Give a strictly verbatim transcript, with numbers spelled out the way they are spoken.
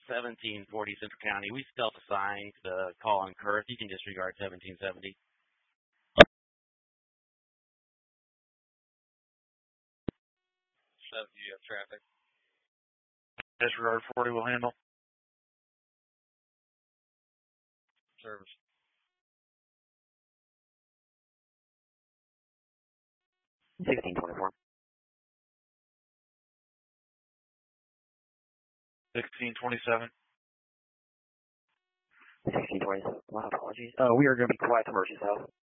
seventeen forty Central County. We self-assigned the call on Kurth. You can disregard seventeen seventy. seventy, you have traffic. Disregard forty will handle. Service. sixteen twenty-four. sixteen twenty-seven. sixteen twenty-seven. My apologies. Uh, we are going to be quiet to Mercy South.